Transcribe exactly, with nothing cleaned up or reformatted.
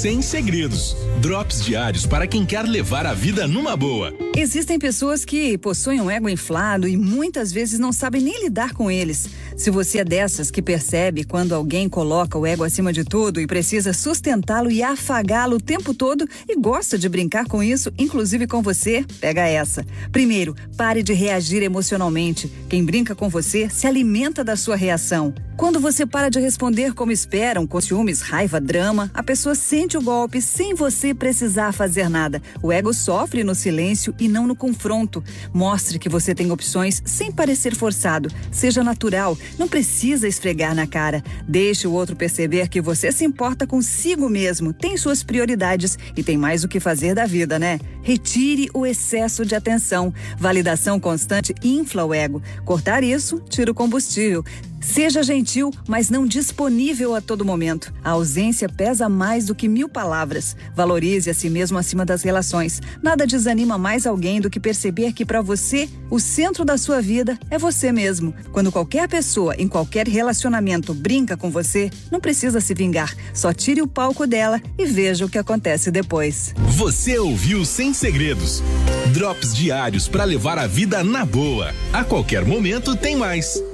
Sem segredos. Drops diários para quem quer levar a vida numa boa. Existem pessoas que possuem um ego inflado e muitas vezes não sabem nem lidar com eles. Se você é dessas que percebe quando alguém coloca o ego acima de tudo e precisa sustentá-lo e afagá-lo o tempo todo e gosta de brincar com isso, inclusive com você, pega essa. Primeiro, pare de reagir emocionalmente. Quem brinca com você se alimenta da sua reação. Quando você para de responder como esperam, com ciúmes, raiva, drama, a pessoa sente o golpe sem você precisar fazer nada. O ego sofre no silêncio e não no confronto. Mostre que você tem opções sem parecer forçado. Seja natural, não precisa esfregar na cara. Deixe o outro perceber que você se importa consigo mesmo, tem suas prioridades e tem mais o que fazer da vida, né? Retire o excesso de atenção. Validação constante infla o ego. Cortar isso, tira o combustível. Seja gentil, mas não disponível a todo momento. A ausência pesa mais do que mil palavras. Valorize a si mesmo acima das relações. Nada desanima mais alguém do que perceber que para você, o centro da sua vida é você mesmo. Quando qualquer pessoa, em qualquer relacionamento, brinca com você, não precisa se vingar. Só tire o palco dela e veja o que acontece depois. Você ouviu Sem Segredos. Drops diários para levar a vida na boa. A qualquer momento tem mais.